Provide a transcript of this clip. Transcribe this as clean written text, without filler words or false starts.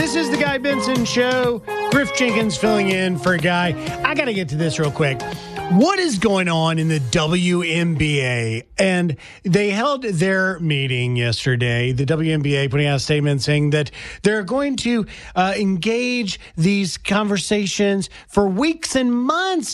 This is the Guy Benson Show. Griff Jenkins filling in for Guy. I got to get to this real quick. What is going on in the WNBA? And they held their meeting yesterday, the WNBA putting out a statement saying that they're going to engage these conversations for weeks and months